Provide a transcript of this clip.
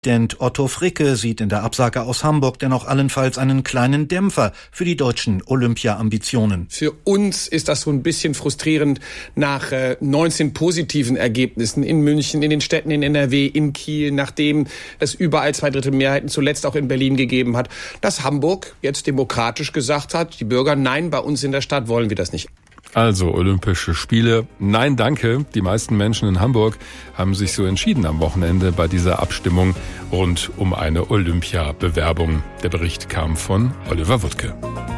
Präsident Otto Fricke sieht in der Absage aus Hamburg dennoch allenfalls einen kleinen Dämpfer für die deutschen Olympia-Ambitionen. Für uns ist das so ein bisschen frustrierend nach 19 positiven Ergebnissen in München, in den Städten in NRW, in Kiel, nachdem es überall 2/3 Mehrheiten zuletzt auch in Berlin gegeben hat, dass Hamburg jetzt demokratisch gesagt hat, die Bürger, nein, bei uns in der Stadt wollen wir das nicht. Also Olympische Spiele, nein danke. Die meisten Menschen in Hamburg haben sich so entschieden am Wochenende bei dieser Abstimmung rund um eine Olympia-Bewerbung. Der Bericht kam von Oliver Wuttke.